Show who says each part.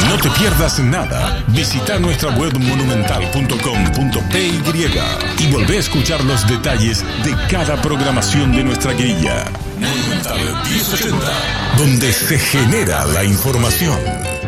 Speaker 1: No te pierdas nada. Visita nuestra web monumental.com.py y volvé a escuchar los detalles de cada programación de nuestra grilla. Monumental 1080, donde se genera la información.